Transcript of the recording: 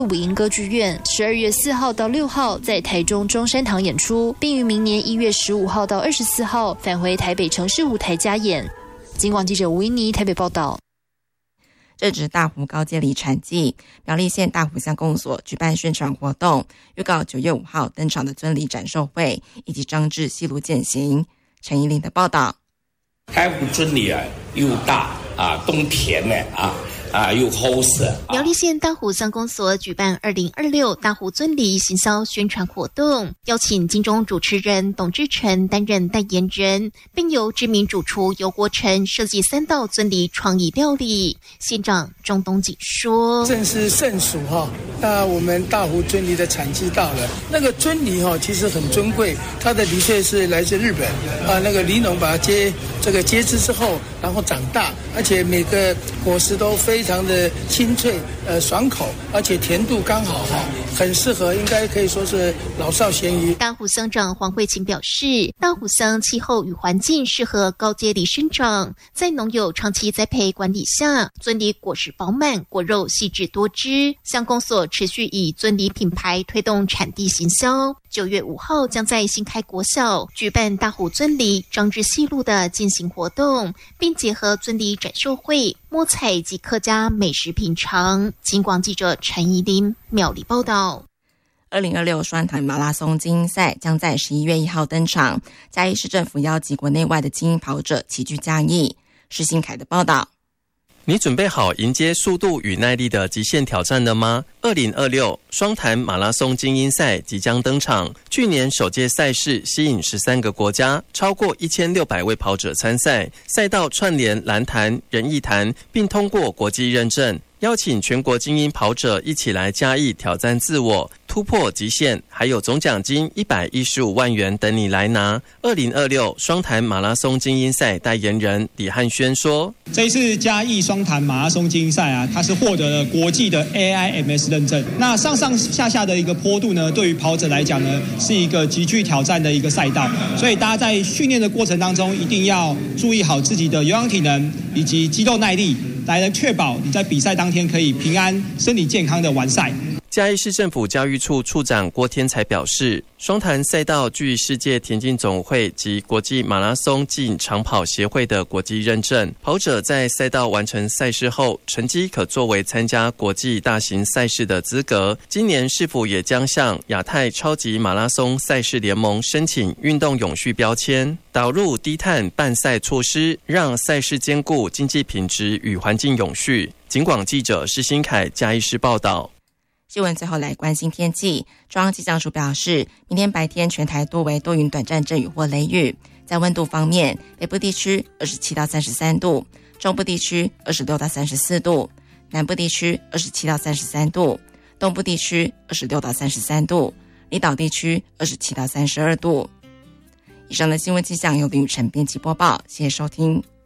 五营歌剧院12月4号到6号在台中中山堂演出，并于明年1月15号到24号返回台北城市舞台加演。警广记者吴依妮台北报道。 正值大湖高阶里产季，苗栗县大湖乡公所举办宣传活动，预告9月5号登场的尊礼展售会以及张志西路践行。陈怡玲的报道。 开湖尊礼又大冬天又厚实。 苗栗县大湖乡公所举办2026大湖尊礼行销宣传活动，邀请金钟主持人董志成担任代言人，并由知名主厨游国成设计3道尊礼创意料理。县长钟东锦说：“ 正是盛暑那我们大湖尊礼的产季到了。那个尊礼其实很尊贵，它的的确是来自日本那个梨农把它结枝之后，然后长大，而且每个果实都非常的清脆爽口，而且甜度刚好很适合，应该可以说是老少咸宜。”大湖乡长黄慧琴表示，大湖乡气候与环境适合高阶梨生长，在农友长期栽培管理下，尊梨果实饱满，果肉细致多汁。乡公所持续以尊梨品牌推动产地行销。9月5号将在新开国小举办大湖尊梨张志西路的进行活动，并结合尊梨展售会、摸彩及客家美食品尝。警广记者陈怡琳苗栗报道。 2026双潭马拉松精英赛将在11月1号登场，嘉义市政府邀集国内外的精英跑者齐聚嘉义。施新凯的报道。 你准备好迎接速度与耐力的极限挑战了吗？2026双潭马拉松精英赛即将登场。去年首届赛事吸引13个国家，超过1600位跑者参赛，赛道串联蓝潭、仁义潭，并通过国际认证，邀请全国精英跑者一起来嘉义挑战自我，突破极限，还有总奖金115万元等你来拿。2026双潭马拉松精英赛代言人李汉轩说：“ 这一次嘉义双潭马拉松精英赛它是获得了国际的 AIMS 认证。那上上下下的一个坡度呢，对于跑者来讲呢，是一个极具挑战的一个赛道。所以大家在训练的过程当中，一定要注意好自己的有氧体能以及肌肉耐力，来能确保你在比赛当天可以平安、身体健康的完赛。” 嘉义市政府教育处处长郭天才表示，双潭赛道具世界田径总会及国际马拉松暨长跑协会的国际认证，跑者在赛道完成赛事后，成绩可作为参加国际大型赛事的资格。今年市府也将向亚太超级马拉松赛事联盟申请运动永续标签，导入低碳办赛措施，让赛事兼顾经济品质与环境永续。警广记者施新凯嘉义市报道。 新闻最后来关心天气。中央气象署表示，明天白天全台多为多云短暂阵雨或雷雨。在温度方面，北部地区27到33度，中部地区26到34度，南部地区27到33度，东部地区26到33度，离岛地区27到32度。以上的新闻气象由林宇晨编辑播报，谢谢收听。